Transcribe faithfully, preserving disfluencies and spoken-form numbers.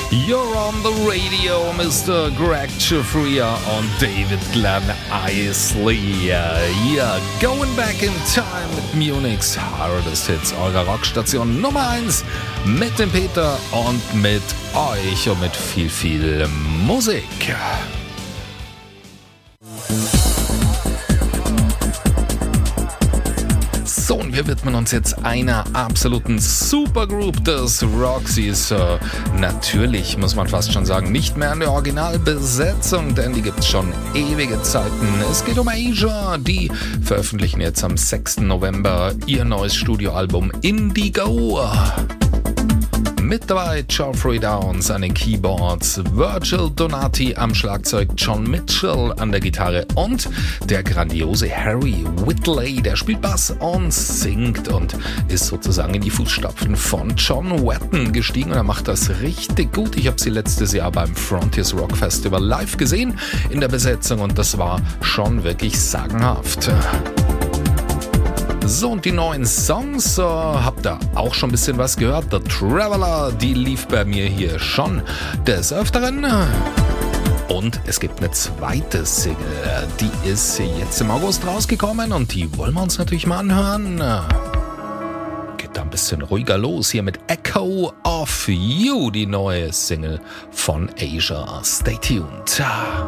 You're on the radio, Mister Greg Giuffria und David Glenn Isley. Yeah, going back in time mit Munich's Hardest Hits, eurer Rockstation Nummer eins mit dem Peter und mit euch und mit viel, viel Musik. So, und wir widmen uns jetzt einer absoluten Supergroup des Roxys. Äh, natürlich, muss man fast schon sagen, nicht mehr in der Originalbesetzung, denn die gibt's schon ewige Zeiten. Es geht um Asia. Die veröffentlichen jetzt am sechsten November ihr neues Studioalbum Indigo. Mit dabei Geoffrey Downes an den Keyboards, Virgil Donati am Schlagzeug, John Mitchell an der Gitarre und der grandiose Harry Whitley, der spielt Bass und singt und ist sozusagen in die Fußstapfen von John Wetton gestiegen und er macht das richtig gut. Ich habe sie letztes Jahr beim Frontiers Rock Festival live gesehen in der Besetzung und das war schon wirklich sagenhaft. So, und die neuen Songs, äh, habt ihr auch schon ein bisschen was gehört? The Traveler, die lief bei mir hier schon des Öfteren. Und es gibt eine zweite Single, die ist jetzt im August rausgekommen und die wollen wir uns natürlich mal anhören. Geht da ein bisschen ruhiger los hier mit Echo of You, die neue Single von Asia. Stay tuned.